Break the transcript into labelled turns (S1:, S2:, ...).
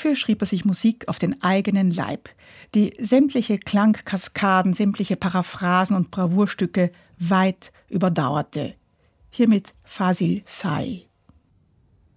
S1: Dafür schrieb er sich Musik auf den eigenen Leib, die sämtliche Klangkaskaden, sämtliche Paraphrasen und Bravourstücke weit überdauerte. Hiermit Fasil Say.